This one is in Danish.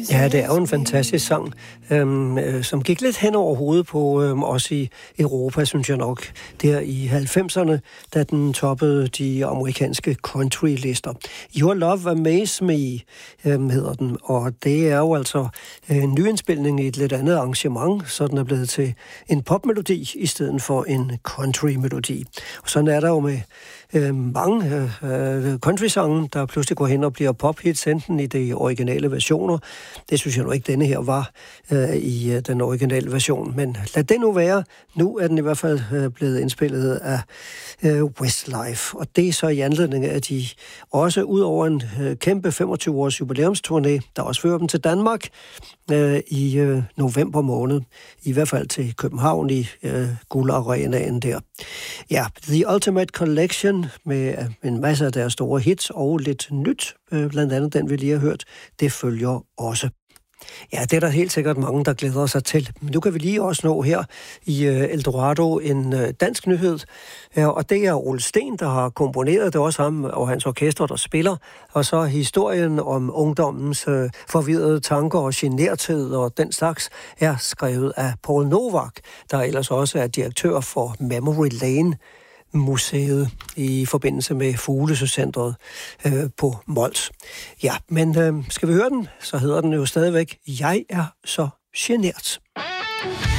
Ja, det er jo en fantastisk sang, som gik lidt hen over hovedet på os i Europa, synes jeg nok, der i 90'erne, da den toppede de amerikanske country-lister. Your Love Amaze Me hedder den, og det er jo altså en nyindspilning i et lidt andet arrangement, så den er blevet til en popmelodi i stedet for en country-melodi. Og sådan er der jo med mange country-sange, der pludselig går hen og bliver pop-hits, enten i de originale versioner. Det synes jeg nu ikke, denne her var i den originale version, men lad det nu være. Nu er den i hvert fald blevet indspillet af Westlife, og det er så i anledning af, at de også ud over en kæmpe 25-års jubilæumsturné, der også fører dem til Danmark i november måned, i hvert fald til København i Guldarenaen der. Ja, The Ultimate Collection med en masse af deres store hits og lidt nyt, blandt andet den, vi lige har hørt, det følger også. Ja, det er der helt sikkert mange, der glæder sig til. Men nu kan vi lige også nå her i Eldorado en dansk nyhed, og det er Ole Steen, der har komponeret det, også ham og hans orkester, der spiller, og så historien om ungdommens forvirrede tanker og generthed og den slags er skrevet af Paul Novak, der ellers også er direktør for Memory Lane museet i forbindelse med Fuglesøcentret på Mols. Ja, men skal vi høre den, så hedder den jo stadigvæk Jeg er så genert.